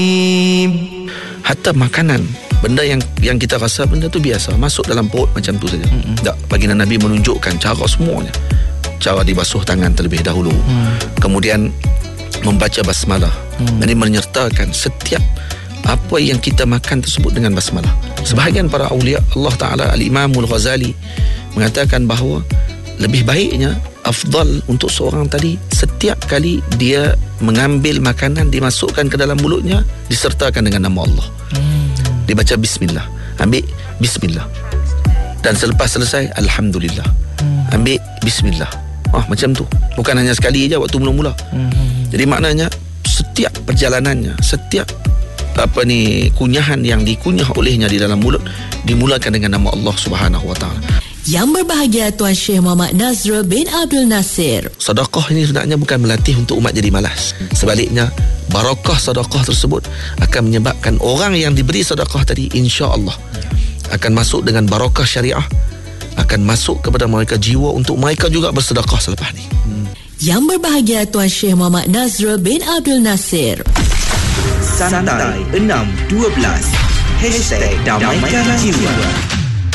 Hatta makanan, benda yang kita rasa benda tu biasa, masuk dalam perut macam tu saja. Tak, baginda Nabi menunjukkan cara semuanya. Cara dibasuh tangan terlebih dahulu, kemudian membaca basmalah. Jadi menyertakan setiap apa yang kita makan tersebut dengan basmalah. Sebahagian para awliya Allah Ta'ala, Al-Imamul Ghazali mengatakan bahawa lebih baiknya, afdal untuk seorang tadi, setiap kali dia mengambil makanan, dimasukkan ke dalam mulutnya, disertakan dengan nama Allah. Dibaca bismillah, ambil bismillah, dan selepas selesai alhamdulillah, ambil bismillah. Macam tu, bukan hanya sekali je waktu mula-mula. Jadi maknanya setiap perjalanannya, setiap kunyahan yang dikunyah olehnya di dalam mulut dimulakan dengan nama Allah Subhanahu wa taala. Yang berbahagia Tuan Syekh Muhammad Nazrul bin Abdul Nasir. Sedekah ini sebenarnya bukan melatih untuk umat jadi malas. Sebaliknya, barakah sedekah tersebut akan menyebabkan orang yang diberi sedekah tadi, insya-Allah akan masuk dengan barakah syariah, akan masuk kepada mereka jiwa untuk mereka juga bersedekah selepas ni. Yang berbahagia Tuan Syekh Muhammad Nazrul bin Abdul Nasir. Santai 612 #Damaikan Jiwa.